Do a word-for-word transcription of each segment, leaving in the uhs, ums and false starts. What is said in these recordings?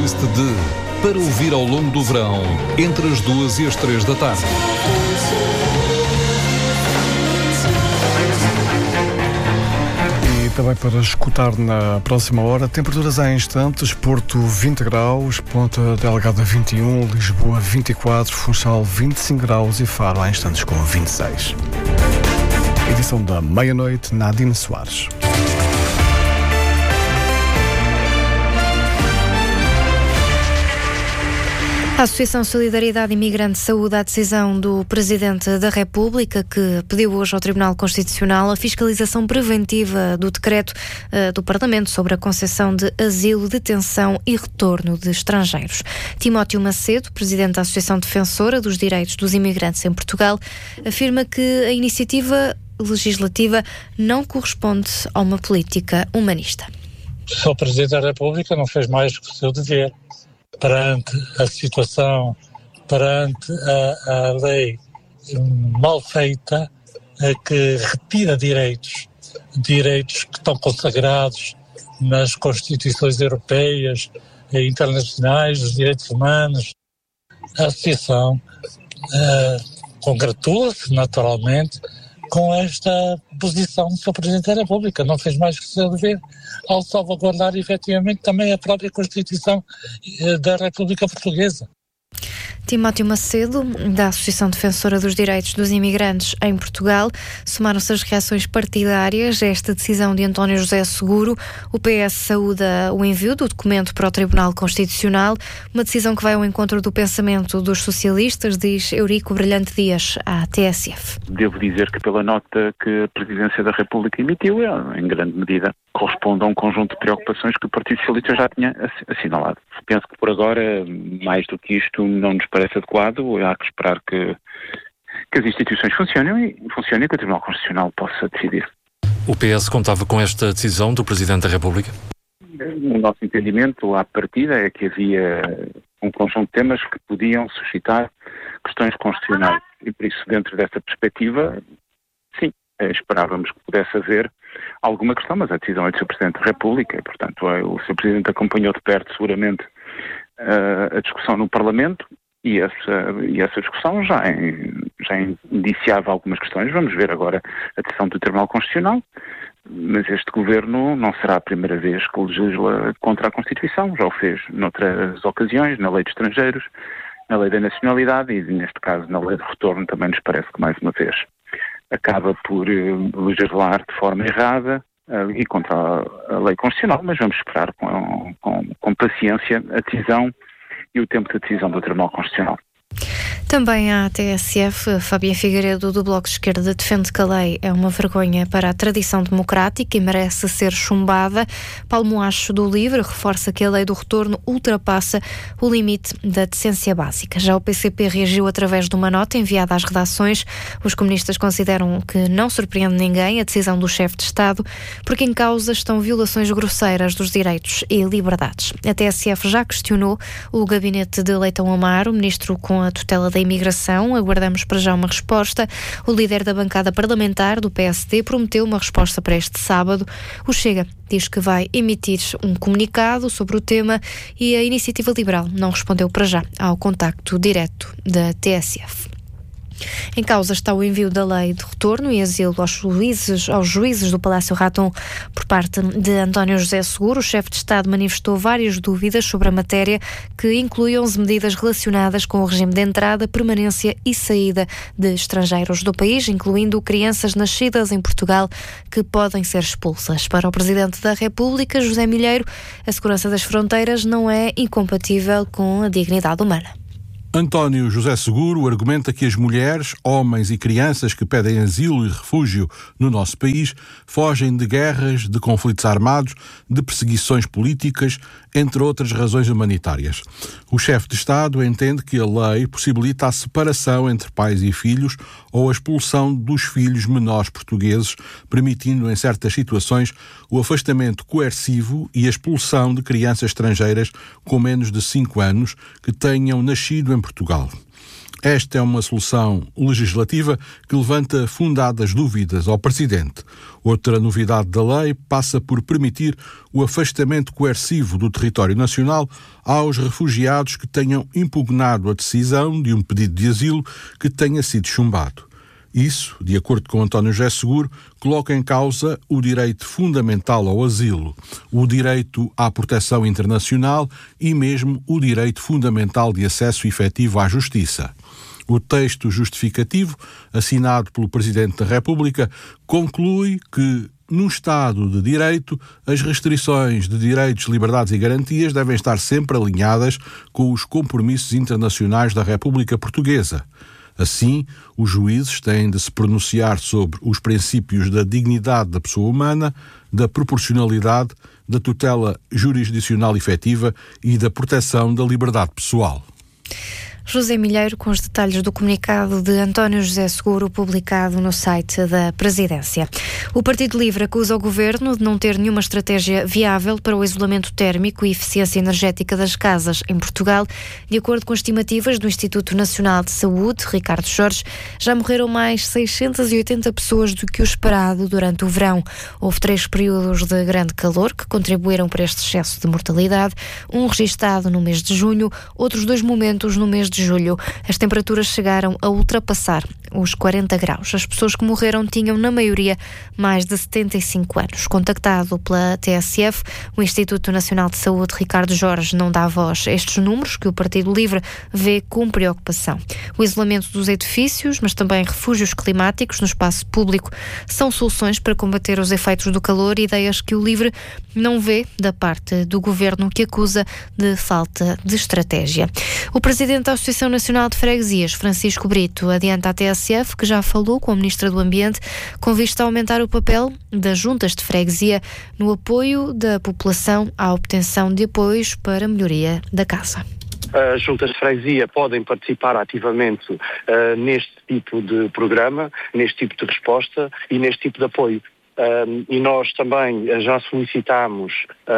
playlist de Para ouvir ao longo do verão, entre as duas e as três da tarde. E também para escutar na próxima hora, temperaturas há instantes: Porto vinte graus, Ponta Delgada vinte e um, Lisboa vinte e quatro, Funchal vinte e cinco graus e Faro há instantes com vinte e seis. Edição da meia-noite, Nadine Soares. A Associação Solidariedade Imigrante saúde a decisão do Presidente da República, que pediu hoje ao Tribunal Constitucional a fiscalização preventiva do decreto uh, do Parlamento sobre a concessão de asilo, detenção e retorno de estrangeiros. Timóteo Macedo, Presidente da Associação Defensora dos Direitos dos Imigrantes em Portugal, afirma que a iniciativa legislativa não corresponde a uma política humanista. O senhor Presidente da República não fez mais que o seu dever perante a situação, perante a, a lei mal feita, que retira direitos, direitos que estão consagrados nas constituições europeias e internacionais, dos direitos humanos. A Associação uh, congratula-se, naturalmente, com esta posição do senhor Presidente da República. Não fez mais que o seu dever ao salvaguardar efetivamente também a própria Constituição da República Portuguesa. Timóteo Macedo, da Associação Defensora dos Direitos dos Imigrantes em Portugal, somaram-se as reações partidárias a esta decisão de António José Seguro. O P S saúda o envio do documento para o Tribunal Constitucional, uma decisão que vai ao encontro do pensamento dos socialistas, diz Eurico Brilhante Dias, à T S F. Devo dizer que pela nota que a Presidência da República emitiu, em grande medida, corresponde a um conjunto de preocupações que o Partido Socialista já tinha assinalado. Penso que por agora, mais do que isto, não nos parece adequado. Há que esperar que, que as instituições funcionem e funcionem e que o Tribunal Constitucional possa decidir. O P S contava com esta decisão do Presidente da República? O nosso entendimento, à partida, é que havia um conjunto de temas que podiam suscitar questões constitucionais e, por isso, dentro dessa perspectiva, sim, esperávamos que pudesse haver alguma questão, mas a decisão é do senhor Presidente da República e, portanto, o senhor Presidente acompanhou de perto, seguramente, a discussão no Parlamento e essa, e essa discussão já, já indiciava algumas questões. Vamos ver agora a decisão do Tribunal Constitucional, mas este Governo não será a primeira vez que legisla contra a Constituição, já o fez noutras ocasiões, na Lei de Estrangeiros, na Lei da Nacionalidade e, neste caso, na Lei de Retorno, também nos parece que, mais uma vez, acaba por legislar de forma errada uh, e contra a, a lei constitucional, mas vamos esperar com, com, com paciência a decisão e o tempo de decisão do Tribunal Constitucional. Também a T S F, Fábia Figueiredo, do Bloco de Esquerda, defende que a lei é uma vergonha para a tradição democrática e merece ser chumbada. Paulo Moacho, do LIVRE, reforça que a lei do retorno ultrapassa o limite da decência básica. Já o P C P reagiu através de uma nota enviada às redações. Os comunistas consideram que não surpreende ninguém a decisão do chefe de Estado, porque em causa estão violações grosseiras dos direitos e liberdades. A T S F já questionou o gabinete de Leitão Amaro, ministro com a tutela da imigração. Aguardamos para já uma resposta. O líder da bancada parlamentar do P S D prometeu uma resposta para este sábado. O Chega diz que vai emitir um comunicado sobre o tema e a Iniciativa Liberal não respondeu para já ao contacto direto da T S F. Em causa está o envio da lei de retorno e asilo aos juízes, aos juízes do Palácio Raton por parte de António José Seguro. O chefe de Estado manifestou várias dúvidas sobre a matéria, que inclui onze medidas relacionadas com o regime de entrada, permanência e saída de estrangeiros do país, incluindo crianças nascidas em Portugal que podem ser expulsas. Para o Presidente da República, José Milheiro, a segurança das fronteiras não é incompatível com a dignidade humana. António José Seguro argumenta que as mulheres, homens e crianças que pedem asilo e refúgio no nosso país fogem de guerras, de conflitos armados, de perseguições políticas, entre outras razões humanitárias. O chefe de Estado entende que a lei possibilita a separação entre pais e filhos ou a expulsão dos filhos menores portugueses, permitindo em certas situações o afastamento coercivo e a expulsão de crianças estrangeiras com menos de cinco anos que tenham nascido em Portugal. Esta é uma solução legislativa que levanta fundadas dúvidas ao Presidente. Outra novidade da lei passa por permitir o afastamento coercivo do território nacional aos refugiados que tenham impugnado a decisão de um pedido de asilo que tenha sido chumbado. Isso, de acordo com António José Seguro, coloca em causa o direito fundamental ao asilo, o direito à proteção internacional e mesmo o direito fundamental de acesso efetivo à justiça. O texto justificativo, assinado pelo Presidente da República, conclui que, num Estado de Direito, as restrições de direitos, liberdades e garantias devem estar sempre alinhadas com os compromissos internacionais da República Portuguesa. Assim, os juízes têm de se pronunciar sobre os princípios da dignidade da pessoa humana, da proporcionalidade, da tutela jurisdicional efetiva e da proteção da liberdade pessoal. José Milheiro com os detalhes do comunicado de António José Seguro publicado no site da Presidência. O Partido Livre acusa o Governo de não ter nenhuma estratégia viável para o isolamento térmico e eficiência energética das casas em Portugal. De acordo com estimativas do Instituto Nacional de Saúde, Ricardo Jorge, já morreram mais seiscentas e oitenta pessoas do que o esperado durante o verão. Houve três períodos de grande calor que contribuíram para este excesso de mortalidade, um registado no mês de junho, outros dois momentos no mês de de julho. As temperaturas chegaram a ultrapassar os quarenta graus. As pessoas que morreram tinham, na maioria, mais de setenta e cinco anos. Contactado pela T S F, o Instituto Nacional de Saúde, Ricardo Jorge, não dá voz a estes números que o Partido Livre vê com preocupação. O isolamento dos edifícios, mas também refúgios climáticos no espaço público, são soluções para combater os efeitos do calor, ideias que o Livre não vê da parte do Governo, que acusa de falta de estratégia. O Presidente da Associação Nacional de Freguesias, Francisco Brito, adianta à T S F que já falou com a Ministra do Ambiente com vista a aumentar o papel das juntas de freguesia no apoio da população à obtenção de apoios para a melhoria da casa. As juntas de freguesia podem participar ativamente uh, neste tipo de programa, neste tipo de resposta e neste tipo de apoio. Um, e nós também já solicitámos,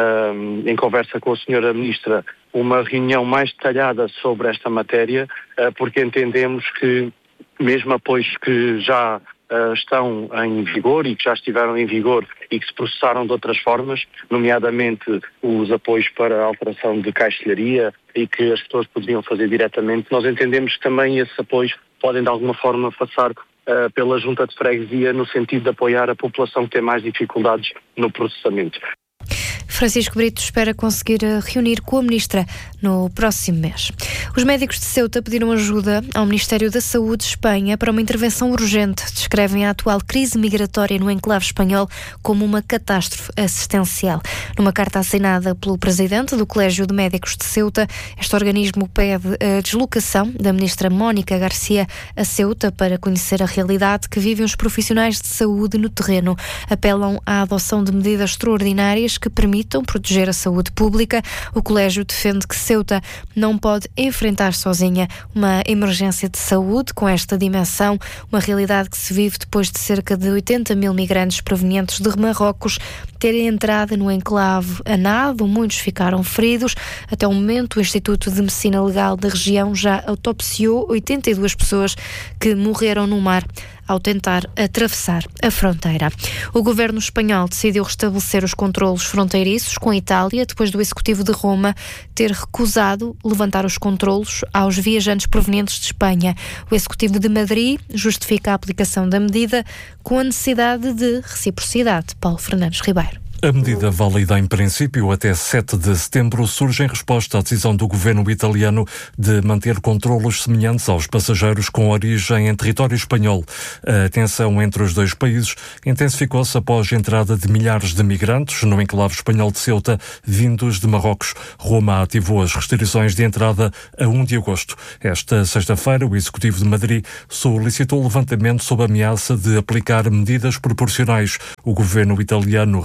um, em conversa com a senhora Ministra, uma reunião mais detalhada sobre esta matéria, uh, porque entendemos que mesmo apoios que já uh, estão em vigor e que já estiveram em vigor e que se processaram de outras formas, nomeadamente os apoios para a alteração de caixilharia e que as pessoas poderiam fazer diretamente, nós entendemos que também esses apoios podem de alguma forma passar uh, pela junta de freguesia no sentido de apoiar a população que tem mais dificuldades no processamento. Francisco Brito espera conseguir reunir com a Ministra no próximo mês. Os médicos de Ceuta pediram ajuda ao Ministério da Saúde de Espanha para uma intervenção urgente. Descrevem a atual crise migratória no enclave espanhol como uma catástrofe assistencial. Numa carta assinada pelo Presidente do Colégio de Médicos de Ceuta, este organismo pede a deslocação da Ministra Mónica Garcia a Ceuta para conhecer a realidade que vivem os profissionais de saúde no terreno. Apelam à adoção de medidas extraordinárias que permitam proteger a saúde pública. O colégio defende que Ceuta não pode enfrentar sozinha uma emergência de saúde com esta dimensão, uma realidade que se vive depois de cerca de oitenta mil migrantes provenientes de Marrocos terem entrado no enclave a nado. Muitos ficaram feridos. Até o momento, o Instituto de Medicina Legal da região já autopsiou oitenta e duas pessoas que morreram no mar ao tentar atravessar a fronteira. O governo espanhol decidiu restabelecer os controlos fronteiriços com a Itália depois do Executivo de Roma ter recusado levantar os controlos aos viajantes provenientes de Espanha. O Executivo de Madrid justifica a aplicação da medida com a necessidade de reciprocidade. Paulo Fernandes Ribeiro. A medida válida em princípio até sete de setembro surge em resposta à decisão do governo italiano de manter controlos semelhantes aos passageiros com origem em território espanhol. A tensão entre os dois países intensificou-se após a entrada de milhares de migrantes no enclave espanhol de Ceuta, vindos de Marrocos. Roma ativou as restrições de entrada a primeiro de agosto. Esta sexta-feira, o Executivo de Madrid solicitou o levantamento sob ameaça de aplicar medidas proporcionais. O governo italiano rejeitou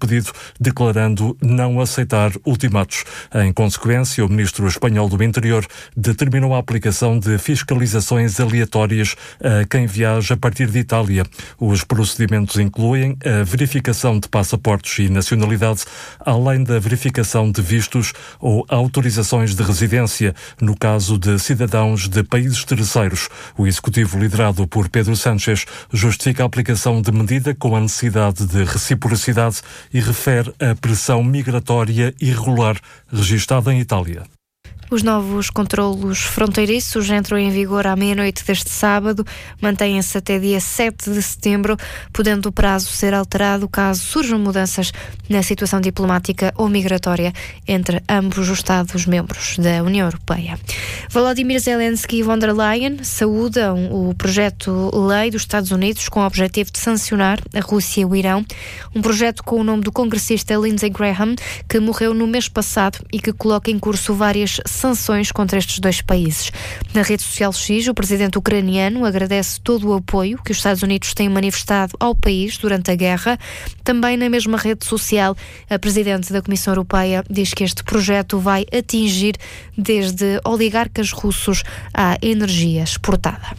pedido, declarando não aceitar ultimatos. Em consequência, o ministro espanhol do Interior determinou a aplicação de fiscalizações aleatórias a quem viaja a partir de Itália. Os procedimentos incluem a verificação de passaportes e nacionalidade, além da verificação de vistos ou autorizações de residência, no caso de cidadãos de países terceiros. O executivo, liderado por Pedro Sánchez, justifica a aplicação de medida com a necessidade de reciprocidade e refere a pressão migratória irregular registada em Itália. Os novos controlos fronteiriços entram em vigor à meia-noite deste sábado, mantêm-se até dia sete de setembro, podendo o prazo ser alterado caso surjam mudanças na situação diplomática ou migratória entre ambos os Estados-membros da União Europeia. Volodymyr Zelensky e von der Leyen saúdam o projeto-lei dos Estados Unidos com o objetivo de sancionar a Rússia e o Irão, um projeto com o nome do congressista Lindsey Graham, que morreu no mês passado e que coloca em curso várias sanções contra estes dois países. Na rede social X, o presidente ucraniano agradece todo o apoio que os Estados Unidos têm manifestado ao país durante a guerra. Também na mesma rede social, a presidente da Comissão Europeia diz que este projeto vai atingir desde oligarcas russos à energia exportada.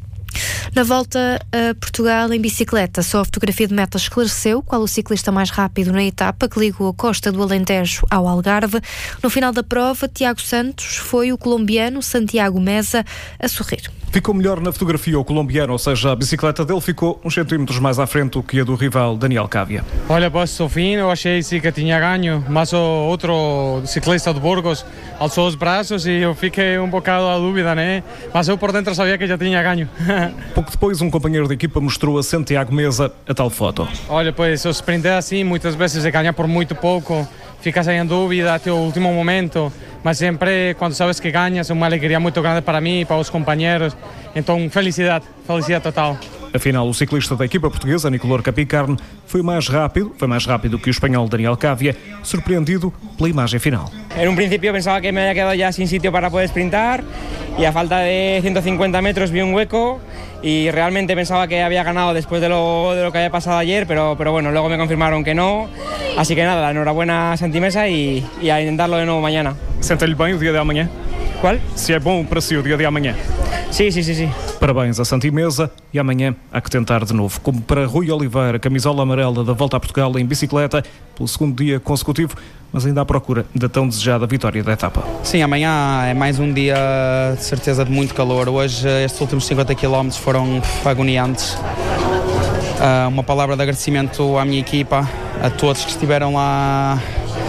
Na volta a Portugal em bicicleta, só a fotografia de meta esclareceu qual o ciclista mais rápido na etapa que ligou a costa do Alentejo ao Algarve. No final da prova, Tiago Santos foi o colombiano Santiago Meza a sorrir. Ficou melhor na fotografia o colombiano, ou seja, a bicicleta dele ficou uns centímetros mais à frente do que a do rival Daniel Cávia. Olha, pois, ao fim eu achei sim que tinha ganho, mas o outro ciclista de Burgos alçou os braços e eu fiquei um bocado à dúvida, né? Mas eu por dentro sabia que já tinha ganho. Pouco depois, um companheiro de equipa mostrou a Santiago Meza a tal foto. Olha, pois, o sprint é assim, muitas vezes é ganhar por muito pouco, ficas aí em dúvida até o último momento, mas sempre quando sabes que ganhas é uma alegria muito grande para mim e para os companheiros. Então, felicidade, felicidade total. Afinal, o ciclista da equipa portuguesa, Nicolor Capicarne, foi mais rápido, foi mais rápido que o espanhol Daniel Cávia, surpreendido pela imagem final. En un principio pensaba que me había quedado ya sin sitio para poder sprintar y a falta de ciento cincuenta metros vi un hueco y realmente pensaba que había ganado después de lo, de lo que había pasado ayer, pero, pero bueno, luego me confirmaron que no, así que nada, enhorabuena Santi Mesa y, y a intentarlo de nuevo mañana. Sente-lhe bem o dia de amanhã? Qual? Se é bom para si o dia de amanhã. Sim, sim, sim, sim. Parabéns a Santi Mesa e amanhã há que tentar de novo. Como para Rui Oliveira, camisola amarela da Volta a Portugal em bicicleta, pelo segundo dia consecutivo, mas ainda à procura da tão desejada vitória da etapa. Sim, amanhã é mais um dia de certeza de muito calor. Hoje estes últimos cinquenta quilómetros foram agoniantes. Uh, uma palavra de agradecimento à minha equipa, a todos que estiveram lá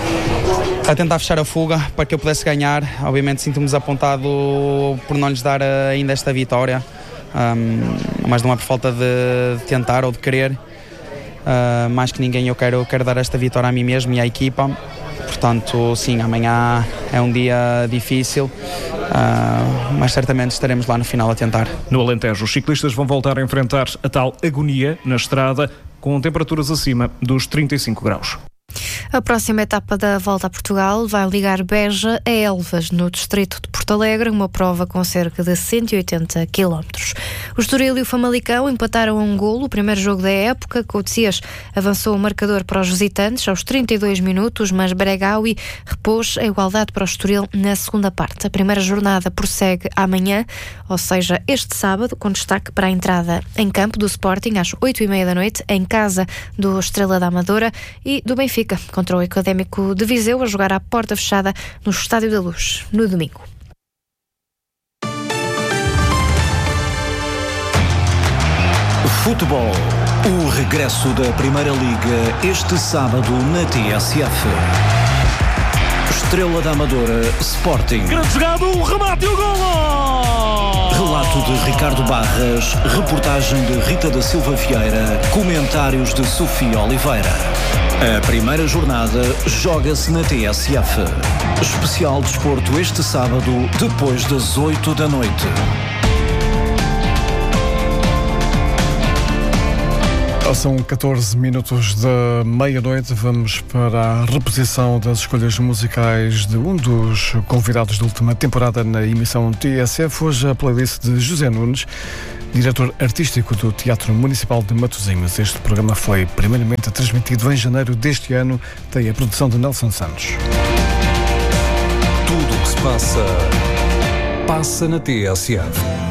a tentar fechar a fuga para que eu pudesse ganhar. Obviamente sinto-me desapontado por não lhes dar ainda esta vitória, um, mas não é por falta de, de tentar ou de querer. Uh, mais que ninguém eu quero, quero dar esta vitória a mim mesmo e à equipa. Portanto, sim, amanhã é um dia difícil, uh, mas certamente estaremos lá no final a tentar. No Alentejo, os ciclistas vão voltar a enfrentar a tal agonia na estrada, com temperaturas acima dos trinta e cinco graus. A próxima etapa da Volta a Portugal vai ligar Beja a Elvas, no distrito de Porto Alegre, uma prova com cerca de cento e oitenta quilómetros. O Estoril e o Famalicão empataram a um golo o primeiro jogo da época. Coutesias avançou o marcador para os visitantes aos trinta e dois minutos, mas Bregaui repôs a igualdade para o Estoril na segunda parte. A primeira jornada prossegue amanhã, ou seja, este sábado, com destaque para a entrada em campo do Sporting às oito e meia da noite, em casa do Estrela da Amadora, e do Benfica contra o Académico de Viseu, a jogar à porta fechada no Estádio da Luz, no domingo. Futebol. O regresso da Primeira Liga este sábado na T S F. Estrela da Amadora, Sporting. Grande jogada, o remate e o golo! Relato de Ricardo Barras, reportagem de Rita da Silva Vieira, comentários de Sofia Oliveira. A primeira jornada joga-se na T S F. Especial desporto este sábado, depois das oito da noite. Passam catorze minutos da meia-noite. Vamos para a reposição das escolhas musicais de um dos convidados da última temporada na emissão T S F. Hoje a playlist de José Nunes, diretor artístico do Teatro Municipal de Matosinhos. Este programa foi primeiramente transmitido em janeiro deste ano. Tem a produção de Nelson Santos. Tudo o que se passa, passa na T S F.